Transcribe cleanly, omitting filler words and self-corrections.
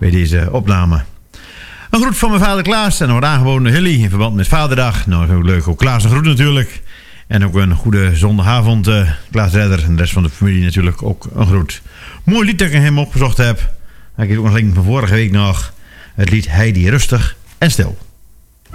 bij deze opname. Een groet van mijn vader Klaas en nog aangeboden Hilly in verband met Vaderdag. Nou, ook leuk. Ook Klaas een groet natuurlijk. En ook een goede zondagavond, Klaas Redder en de rest van de familie natuurlijk ook een groet. Mooi lied dat ik hem opgezocht heb. Ik heb ook nog link van vorige week nog. Het lied Heidi Rustig en Stil.